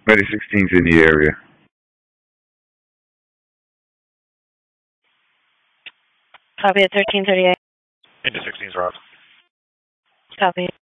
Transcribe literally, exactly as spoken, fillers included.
Ready sixteen's in the area. Copy at thirteen thirty-eight. Into sixteen's Rob. Copy.